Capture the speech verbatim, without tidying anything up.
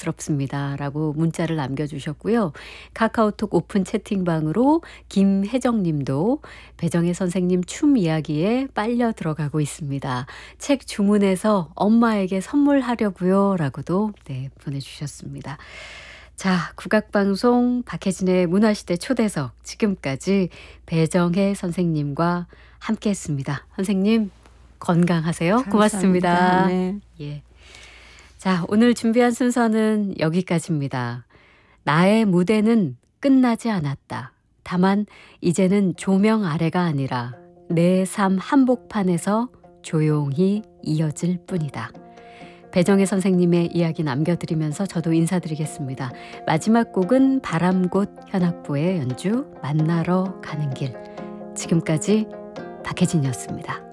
만족스럽습니다. 라고 문자를 남겨주셨고요. 카카오톡 오픈 채팅방으로 김혜정 님도 배정혜 선생님 춤 이야기에 빨려 들어가고 있습니다. 책 주문해서 엄마에게 선물하려고요. 라고도 네, 보내주셨습니다. 자, 국악방송 박혜진의 문화시대 초대석 지금까지 배정혜 선생님과 함께했습니다. 선생님 건강하세요. 감사합니다. 고맙습니다. 네. 예. 자, 오늘 준비한 순서는 여기까지입니다. 나의 무대는 끝나지 않았다. 다만 이제는 조명 아래가 아니라 내 삶 한복판에서 조용히 이어질 뿐이다. 배정혜 선생님의 이야기 남겨드리면서 저도 인사드리겠습니다. 마지막 곡은 바람곳 현악부의 연주 만나러 가는 길. 지금까지 박혜진이었습니다.